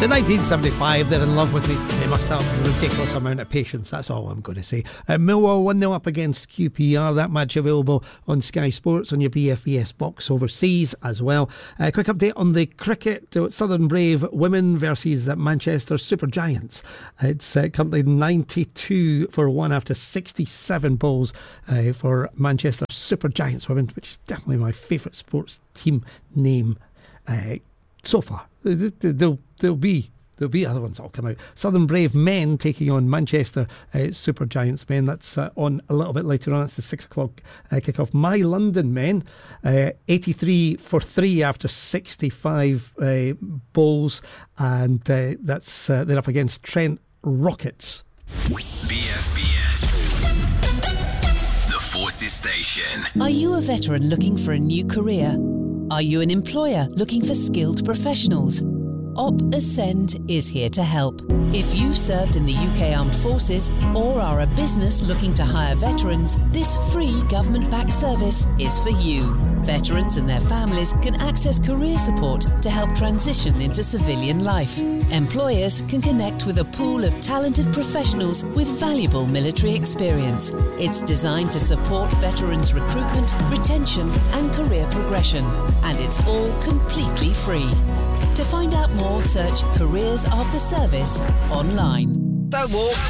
So 1975, they're in love with me. They must have a ridiculous amount of patience. That's all I'm going to say. Millwall 1-0 up against QPR. That match available on Sky Sports on your BFBS box overseas as well. Quick update on the cricket. Southern Brave women versus Manchester Super Giants. It's currently 92-1 after 67 balls for Manchester Super Giants women, which is definitely my favourite sports team name so far. There'll be other ones that'll come out. Southern Brave men taking on Manchester Super Giants men. That's on a little bit later on. It's the 6 o'clock kick-off. My London men, 83-3 after 65 bowls, and that's they're up against Trent Rockets. BFBS, the Forces Station. Are you a veteran looking for a new career? Are you an employer looking for skilled professionals? Op Ascend is here to help. If you've served in the UK Armed Forces or are a business looking to hire veterans, this free government-backed service is for you. Veterans and their families can access career support to help transition into civilian life. Employers can connect with a pool of talented professionals with valuable military experience. It's designed to support veterans' recruitment, retention and career progression. And it's all completely free. To find out more, search Careers After Service online. Don't walk,